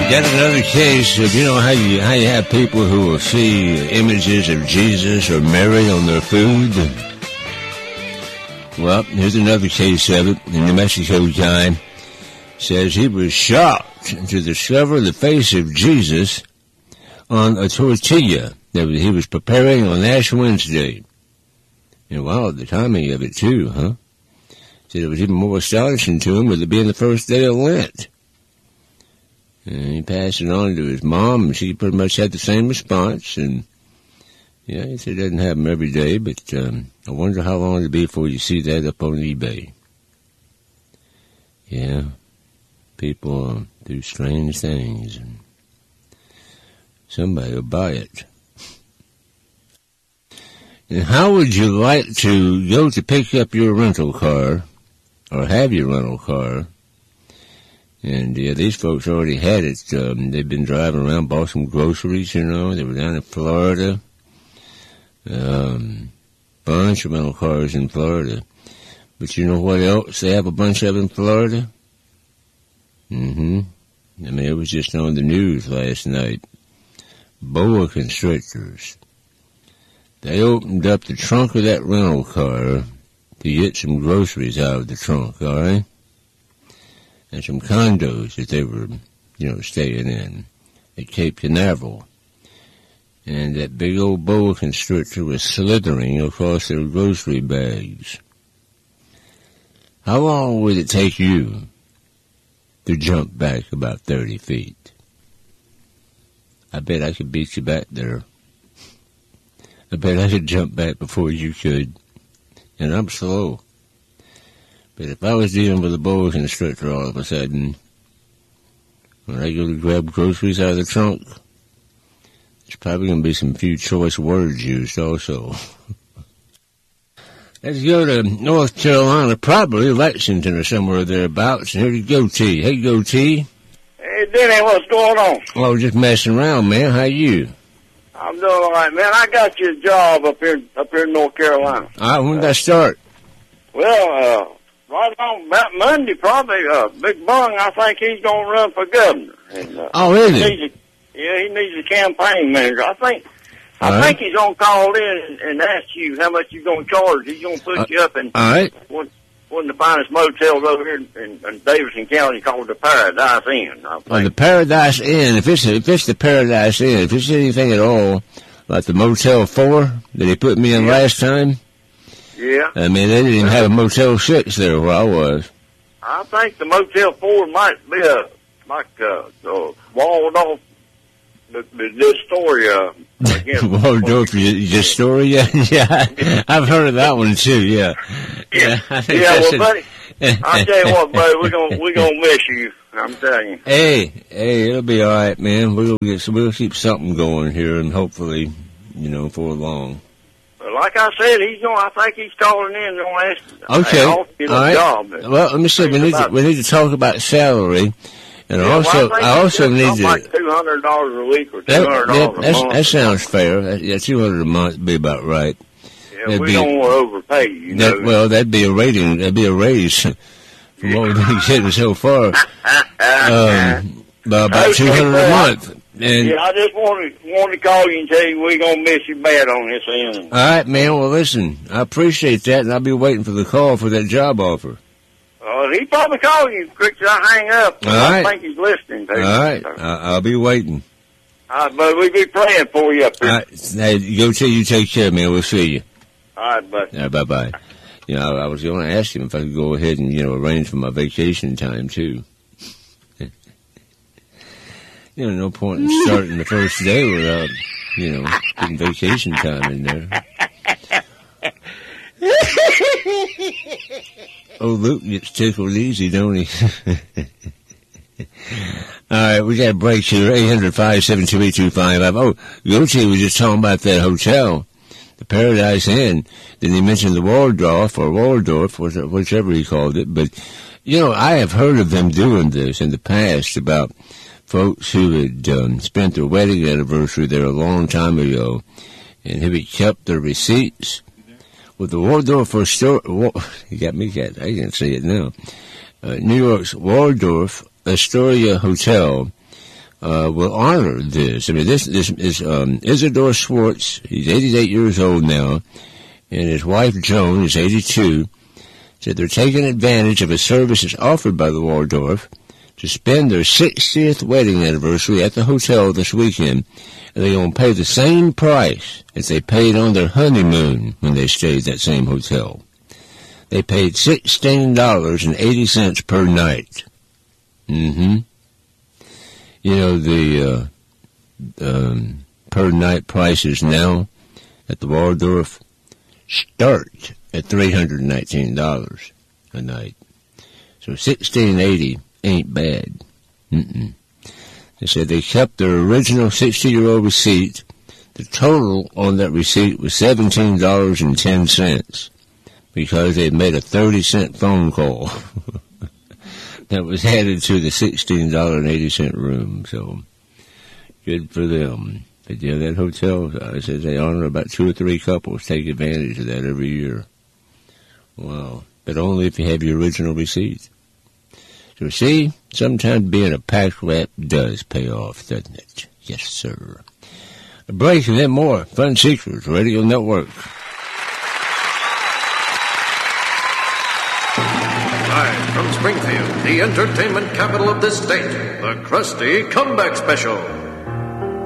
Got another case of, you know, how you have people who will see images of Jesus or Mary on their food. Well, here's another case of it. The New Mexico guy says he was shocked to discover the face of Jesus on a tortilla that he was preparing on Ash Wednesday. And wow, the timing of it too, huh? Said it was even more astonishing to him with it being the first day of Lent. And he passed it on to his mom, and she pretty much had the same response. And yeah, he said it doesn't happen every day, but I wonder how long it'll be before you see that up on eBay. Yeah, people do strange things, and somebody will buy it. And how would you like to go to pick up your rental car, or have your rental car? And yeah, these folks already had it. They've been driving around, bought some groceries, you know. They were down in Florida. Bunch of rental cars in Florida. But you know what else they have a bunch of in Florida? I mean, it was just on the news last night. Boa constrictors. They opened up the trunk of that rental car to get some groceries out of the trunk, all right? And some condos that they were, you know, staying in at Cape Canaveral. And that big old boa constrictor was slithering across their grocery bags. How long would it take you to jump back about 30 feet? I bet I could beat you back there. I bet I could jump back before you could. And I'm slow. But if I was dealing with a boa constrictor all of a sudden, when I go to grab groceries out of the trunk, there's probably going to be some few choice words used also. Let's go to North Carolina, probably Lexington or somewhere thereabouts. And here you go, T. Hey, go, T. Hey, Denny, what's going on? Oh, just messing around, man. How you? I'm doing all right, man. I got you a job up here in North Carolina. All right, when did that start? Well, right on about Monday, probably. Big Bung, I think he's going to run for governor. And, oh, is he? He needs a campaign manager. I think he's going to call in and ask you how much you're going to charge. He's going to put you up in one of the finest motels over here in Davidson County called the Paradise Inn. Well, the Paradise Inn, if it's the Paradise Inn, if it's anything at all like the Motel 4 that they put me in last time. Yeah. I mean, they didn't even have a Motel 6 there where I was. I think the Motel 4 might be Waldorf, the Astoria. Waldorf, Astoria? Yeah, I've heard of that one too, yeah. Yeah, well, buddy, I'll tell you what, buddy, we're gonna miss you. I'm telling you. Hey, it'll be all right, man. We'll keep something going here, and hopefully, you know, for long. But like I said, I think he's calling in and gonna ask. Okay, all right. Job. Well, let me see. We need to talk about salary, and I also need to like $200 a week or $200 a month. That sounds fair. $200 a month would be about right. Yeah, we don't want to overpay, you know. Well, that'd be a rating. That'd be a raise from what we've been getting so far. About $200 a month. And I just wanted to call you and tell you we're gonna miss you bad on this end. All right, man. Well, listen, I appreciate that, and I'll be waiting for the call for that job offer. He probably called you quick as I hang up. All right. I think he's listening to you. All right, I'll be waiting. All right, but we'll be praying for you up here. All right, hey, go till you take care, man. We'll see you. All right, buddy. All right, bye-bye. You know, I was going to ask him if I could go ahead and, you know, arrange for my vacation time, too. You know, no point in starting the first day without, you know, getting vacation time in there. Oh, Luke gets tickled easy, don't he? All right, we got a break here. 800-572-8255. Oh, Yochi was just talking about that hotel, the Paradise Inn. Then he mentioned the Waldorf, whichever he called it. But, you know, I have heard of them doing this in the past about folks who had spent their wedding anniversary there a long time ago and who had kept their receipts. With the Waldorf Astoria, you got me, I can't say it now. New York's Waldorf Astoria Hotel will honor this. I mean, this is Isidore Schwartz. He's 88 years old now, and his wife Joan is 82. Said they're taking advantage of a service that's offered by the Waldorf to spend their 60th wedding anniversary at the hotel this weekend, and they're going to pay the same price as they paid on their honeymoon when they stayed at that same hotel. They paid $16.80 per night. You know, the per night prices now at the Waldorf start at $319 a night. So $16.80 ain't bad. They said they kept their original 60-year-old receipt. The total on that receipt was $17.10 because they made a 30-cent phone call that was added to the $16.80 room. So good for them. But yeah, that hotel, says they honor about 2 or 3 couples take advantage of that every year. Wow. But only if you have your original receipt. So see, sometimes being a pack rat does pay off, doesn't it? Yes, sir. A break and then more Fun Secrets Radio Network. Live from Springfield, the entertainment capital of this state, the Krusty Comeback Special.